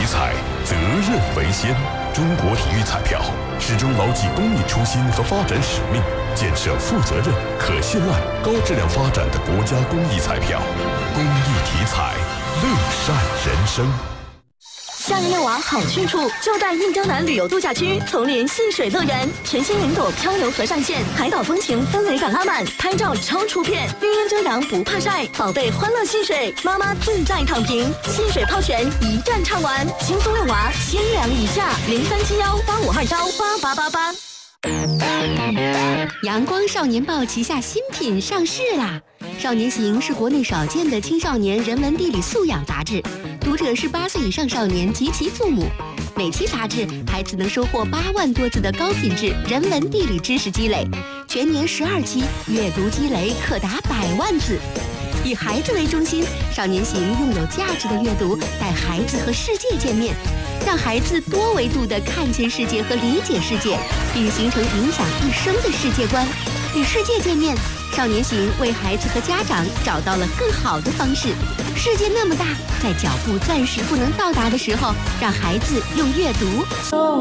体彩，责任为先。中国体育彩票始终牢记公益初心和发展使命，建设负责任、可信赖、高质量发展的国家公益彩票。公益体彩，乐善人生。 夏日遛娃好去处就在印洲南旅游度假区丛林戏水乐园，全新云朵漂流河上线，海岛风情氛围感拉满，拍照超出片，绿荫遮阳不怕晒，宝贝欢乐戏水，妈妈自在躺平，戏水泡泉一站畅玩，轻松遛娃，千两以下，037185288888。 阳光少年报旗下新品上市啦！少年行是国内少见的青少年人文地理素养杂志，读者是8岁以上少年及其父母。每期杂志，孩子能收获8万多字的高品质人文地理知识积累，全年12期，阅读积累可达100万字。以孩子为中心，少年行用有价值的阅读带孩子和世界见面，让孩子多维度地看见世界和理解世界，并形成影响一生的世界观。与世界见面，少年行为孩子和家长找到了更好的方式。世界那么大，在脚步暂时不能到达的时候，让孩子用阅读